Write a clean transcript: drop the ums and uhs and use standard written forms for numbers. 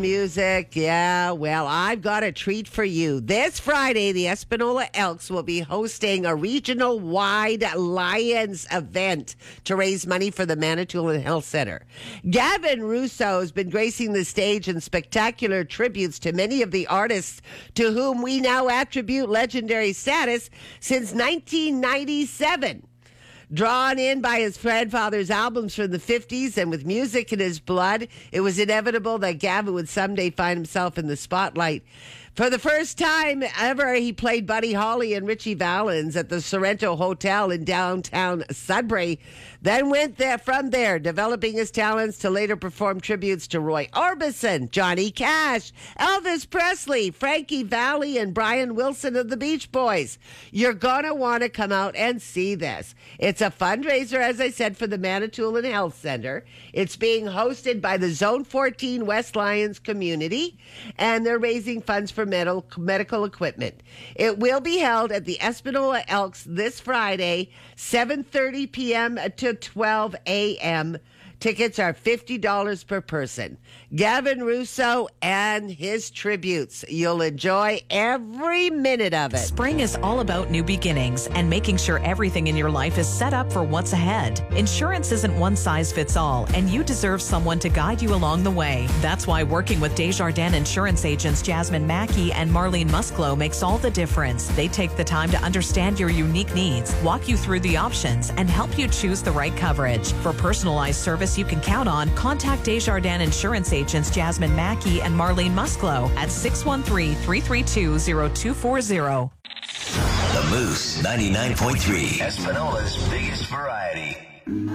Music, yeah. Well, I've got a treat for you. This Friday, the Espanola Elks will be hosting a regional-wide Lions event to raise money for the Manitoulin Health Center. Gavin Russo has been gracing the stage in spectacular tributes to many of the artists to whom we now attribute legendary status since 1997. Drawn in by his grandfather's albums from the 50s and with music in his blood, it was inevitable that Gavin would someday find himself in the spotlight. For the first time ever, he played Buddy Holly and Richie Valens at the Sorrento Hotel in downtown Sudbury. Then went there from there, developing his talents to later perform tributes to Roy Orbison, Johnny Cash, Elvis Presley, Frankie Valli, and Brian Wilson of the Beach Boys. You're going to want to come out and see this. It's a fundraiser, as I said, for the Manitoulin Health Center. It's being hosted by the Zone 14 West Lions community, and they're raising funds for medical equipment. It will be held at the Espanola Elks this Friday, 7:30 p.m. to 12 a.m. Tickets are $50 per person. Gavin Russo and his tributes. You'll enjoy every minute of it. Spring is all about new beginnings and making sure everything in your life is set up for what's ahead. Insurance isn't one size fits all, and you deserve someone to guide you along the way. That's why working with Desjardins insurance agents Jasmine Mackey and Marlene Musclo makes all the difference. They take the time to understand your unique needs, walk you through the options, and help you choose the right coverage. For personalized service you can count on, contact Desjardins insurance agents Jasmine Mackey and Marlene Musclo at 613-332-0240. The Moose 99.3, Espanola's biggest variety.